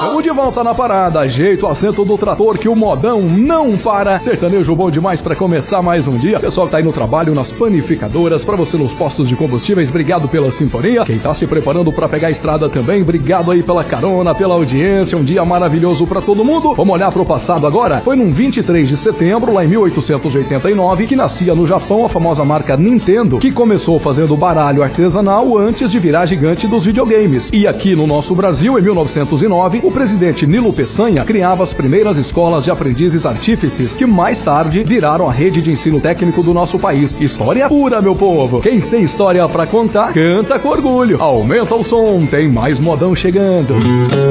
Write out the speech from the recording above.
Tamo de volta na parada, jeito assento do trator que o modão não para. Sertanejo bom demais pra começar mais um dia. Pessoal que tá aí no trabalho, nas panificadoras, pra você nos postos de combustíveis, obrigado pela sintonia. Quem tá se preparando pra pegar a estrada também, obrigado aí pela carona, pela audiência. Um dia maravilhoso pra todo mundo. Vamos olhar pro passado agora. Foi num 23 de setembro, lá em 1889, que nascia no Japão a famosa marca Nintendo, que começou fazendo baralho artesanal antes de virar gigante dos videogames. E aqui no nosso Brasil, em 1909, o presidente Nilo Peçanha criava as primeiras escolas de aprendizes artífices, que mais tarde viraram a rede de ensino técnico do nosso país. História pura, meu povo. Quem tem história pra contar, canta com orgulho. Aumenta o som, tem mais modão chegando.